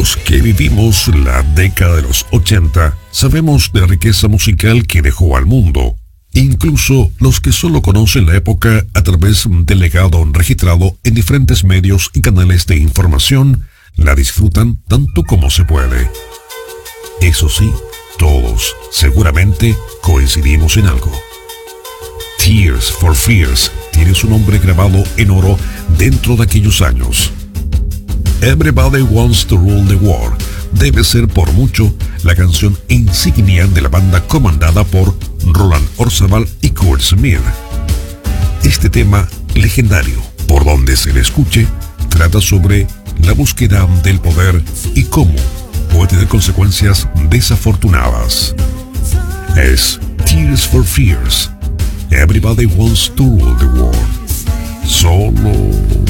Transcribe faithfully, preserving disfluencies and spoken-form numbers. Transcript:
Los que vivimos la década de los ochenta sabemos de la riqueza musical que dejó al mundo. Incluso los que solo conocen la época a través del legado registrado en diferentes medios y canales de información, la disfrutan tanto como se puede. Eso sí, todos seguramente coincidimos en algo. Tears for Fears tiene su nombre grabado en oro dentro de aquellos años. Everybody Wants to Rule the World debe ser por mucho la canción insignia de la banda comandada por Roland Orzabal y Kurt Smith. Este tema legendario, por donde se le escuche, trata sobre la búsqueda del poder y cómo puede tener consecuencias desafortunadas. Es Tears for Fears. Everybody Wants to Rule the World. Solo